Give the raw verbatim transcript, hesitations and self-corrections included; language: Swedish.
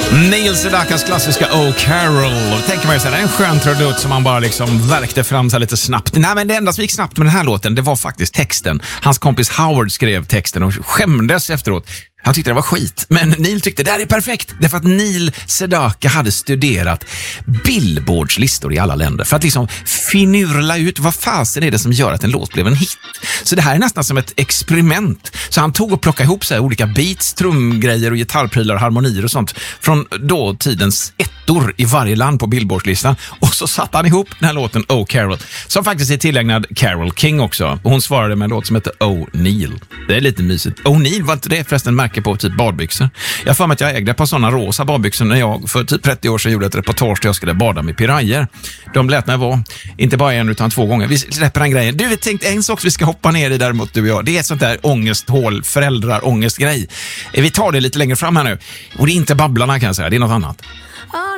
Neil Sedakas klassiska Oh Carol. Då tänker man ju så här, det är en skön trudelutt som man bara liksom verkte fram så lite snabbt. Nej, men det enda som gick snabbt med den här låten, det var faktiskt texten. Hans kompis Howard skrev texten och skämdes efteråt. Han tyckte det var skit, men Neil tyckte det här är perfekt. Därför att Neil Sedaka hade studerat Billboards listor i alla länder för att liksom finurla ut vad fasen är det som gör att en låt blev en hit. Så det här är nästan som ett experiment. Så han tog och plockade ihop så här olika beats, trumgrejer och gitarrprylar och harmonier och sånt från då tidens ettor i varje land på Billboardslistan. Och så satte han ihop den här låten Oh Carol, som faktiskt är tillägnad Carole King också. Och hon svarade med en låt som heter Oh Neil. Det är lite mysigt. Oh Neil, var inte det förresten märke på typ badbyxor? Jag får mig att jag ägde ett par sådana rosa badbyxor när jag för typ trettio år sedan gjorde ett reportage där jag skulle bada med pirajer. De lät mig vara, inte bara en utan två gånger. Vi släpper den grejen. Du, vi tänkte en sak vi ska hoppa ner i däremot, du och jag. Det är ett sånt där ångesthål, föräldrar, ångestgrej. Vi tar det lite längre fram här nu. Och det är inte Babblarna kan jag säga, det är något annat.